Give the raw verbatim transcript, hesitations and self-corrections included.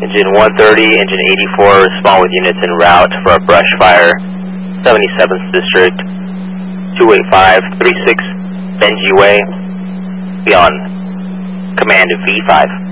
Engine one thirty, Engine eighty-four, respond with units en route for a brush fire, seventy-seventh District, two eight five three six Benji Way, be on command V five.